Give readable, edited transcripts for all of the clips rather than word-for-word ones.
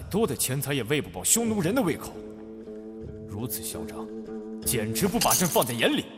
多的钱财也喂不饱匈奴人的胃口。如此嚣张，简直不把朕放在眼里。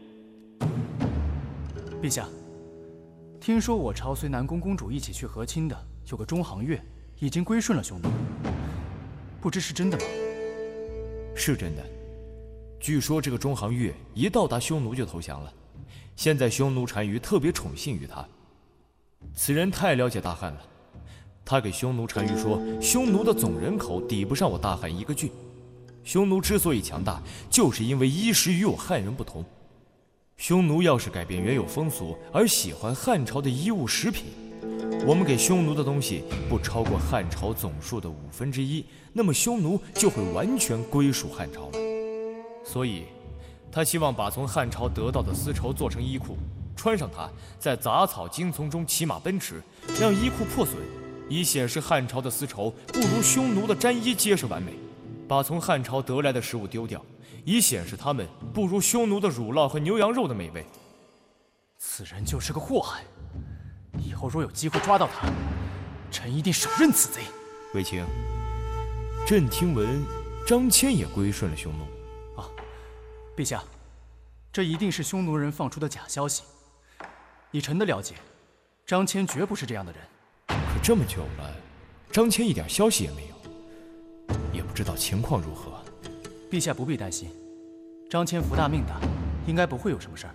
陛下，听说我朝随南宫公主一起去和亲的有个中行月，已经归顺了匈奴，不知是真的吗？ 是真的。据说这个中行月一到达匈奴就投降了，现在匈奴单于特别宠信于他。此人太了解大汉了，他给匈奴单于说，匈奴的总人口抵不上我大汉一个郡。匈奴之所以强大，就是因为衣食与我汉人不同。匈奴要是改变原有风俗，而喜欢汉朝的衣物食品，我们给匈奴的东西不超过汉朝总数的1/5，那么匈奴就会完全归属汉朝了。所以，他希望把从汉朝得到的丝绸做成衣裤，穿上它，在杂草荆丛中骑马奔驰，让衣裤破损，以显示汉朝的丝绸不如匈奴的毡衣结实完美；把从汉朝得来的食物丢掉，以显示他们不如匈奴的乳酪和牛羊肉的美味。 此人就是个祸害，以后若有机会抓到他，臣一定手刃此贼。 卫青，朕听闻张骞也归顺了匈奴。 陛下，这一定是匈奴人放出的假消息。以臣的了解，张骞绝不是这样的人。 可这么久了，张骞一点消息也没有，也不知道情况如何。 陛下不必担心，张骞福大命大，应该不会有什么事儿。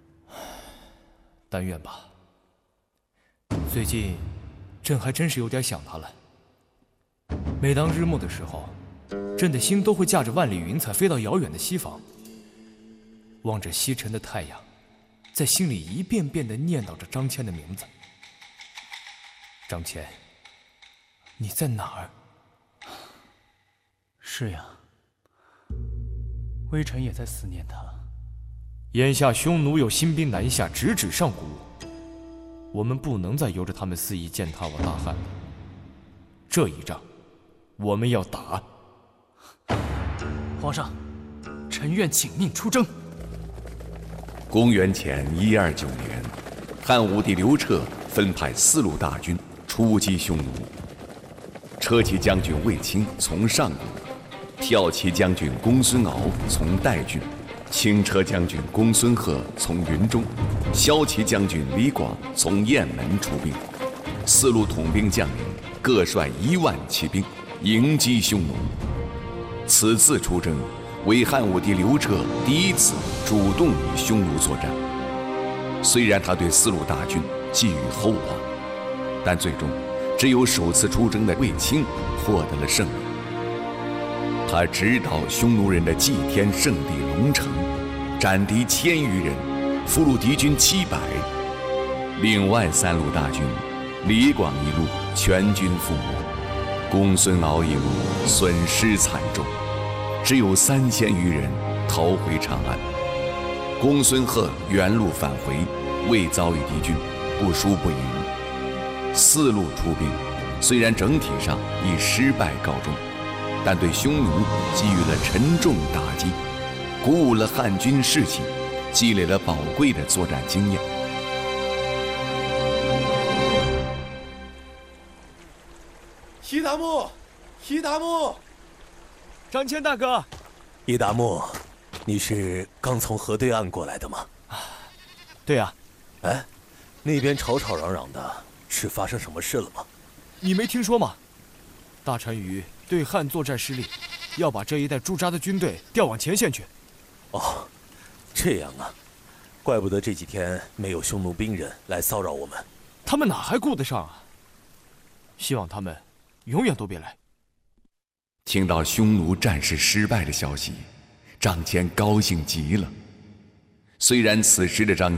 但愿吧。最近，朕还真是有点想他了。每当日暮的时候，朕的心都会驾着万里云彩飞到遥远的西方，望着西沉的太阳，在心里一遍遍地念叨着张骞的名字。张骞，你在哪儿？ 是呀，微臣也在思念他。 眼下匈奴有新兵南下，直指上古，我们不能再由着他们肆意践踏我大汉了。这一仗，我们要打。 皇上，臣愿请命出征。 公元前129年，汉武帝刘彻分派4路大军出击匈奴。车骑将军卫青从上路，骠骑将军公孙敖从代郡，轻车将军公孙贺从云中，骁骑将军李广从雁门出兵。4路统兵将领各率1万骑兵迎击匈奴。此次出征为汉武帝刘彻第一次主动与匈奴作战。虽然他对4路大军寄予厚望，但最终只有首次出征的卫青获得了胜利。他直捣匈奴人的祭天圣地龙城，斩敌1000余人，俘虏敌军700。另外3路大军，李广一路全军覆没，公孙敖一路损失惨重，只有3000余人逃回长安。公孙贺原路返回，未遭遇敌军，不输不赢。4路出兵，虽然整体上以失败告终，但对匈奴给予了沉重打击，鼓舞了汉军士气，积累了宝贵的作战经验。 伊达木，伊达木， 张骞大哥， 伊达木，你是刚从河对岸过来的吗？ 对呀。 哎，那边吵吵嚷嚷的，是发生什么事了吗？ 你没听说吗？大单于对汉作战失利，要把这一带驻扎的军队调往前线去。 哦，这样啊，怪不得这几天没有匈奴兵人来骚扰我们。 他们哪还顾得上啊？希望他们永远都别来。 听到匈奴战事失败的消息，张骞高兴极了。虽然此时的张